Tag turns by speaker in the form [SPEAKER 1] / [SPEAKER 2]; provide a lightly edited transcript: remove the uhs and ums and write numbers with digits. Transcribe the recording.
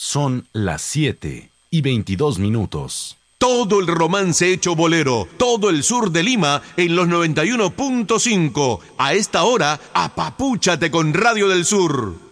[SPEAKER 1] Son las 7:22.
[SPEAKER 2] Todo el romance hecho bolero, todo el sur de Lima en los 91.5. A esta hora, apapúchate con Radio del Sur.